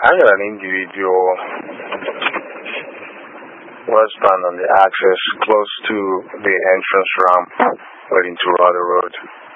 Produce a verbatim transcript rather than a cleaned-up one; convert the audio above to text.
I got an individual was found on the access close to the entrance ramp leading to Rudder Road.